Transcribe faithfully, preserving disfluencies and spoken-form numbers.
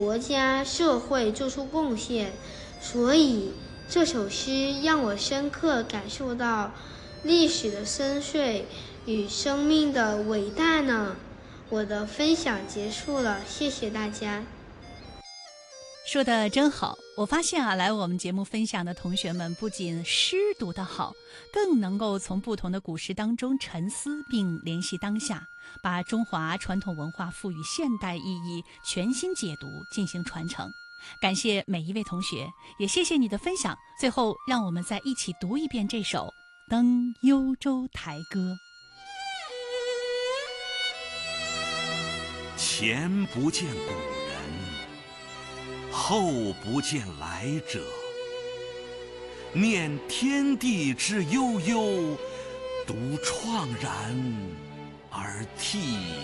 国家社会做出贡献，所以这首诗让我深刻感受到历史的深邃与生命的伟大呢。我的分享结束了，谢谢大家。 说得真好，我发现啊，来我们节目分享的同学们不仅诗读得好，更能够从不同的古诗当中沉思并联系当下，把中华传统文化赋予现代意义，全新解读进行传承。感谢每一位同学，也谢谢你的分享。最后，让我们再一起读一遍这首《登幽州台歌》。 前不见古人，后不见来者。念天地之悠悠，独怆然而涕